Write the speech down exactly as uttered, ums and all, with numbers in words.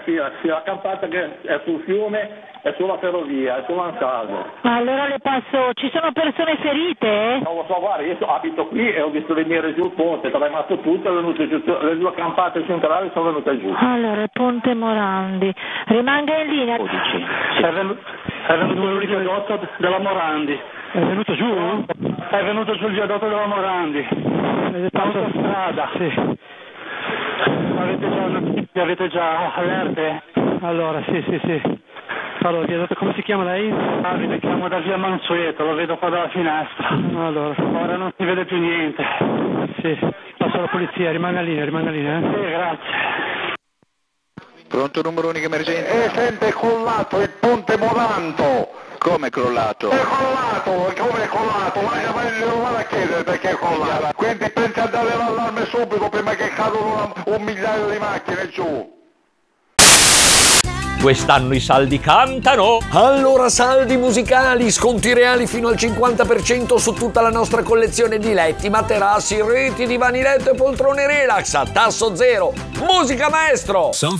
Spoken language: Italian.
sì, sì, la campata che è sul fiume è sulla ferrovia, è solo Ansaldo. Allora le passo, ci sono persone ferite? Non lo so, guarda, io abito qui e ho visto venire giù il ponte, è tremato tutto, è venuto giù, le due campate centrali sono venute giù. Allora, Ponte Morandi, rimanga in linea. dodici. È venuto, è venuto il viadotto della Morandi. È venuto giù? È venuto giù il viadotto della Morandi. L'autostrada. Sì. Avete già, avete già allerte? Allora, sì, sì, sì. Allora, vi ha detto come si chiama lei? Davide, chiamo da via Mansueto, lo vedo qua dalla finestra. Allora, ora non si vede più niente. Sì, passo alla polizia, rimanga lì, rimanga lì, eh? Sì, grazie. Pronto, numero unico emergenza? E sempre crollato il ponte Moranto. Come è crollato? È crollato, come è crollato? Ma non vado a chiedere perché è crollato. Quindi pensi a dare l'allarme subito prima che cadono un migliaio di macchine giù. Quest'anno i saldi cantano! Allora saldi musicali, sconti reali fino al cinquanta per cento su tutta la nostra collezione di letti, materassi, reti, divani letto e poltrone relax a tasso zero. Musica maestro!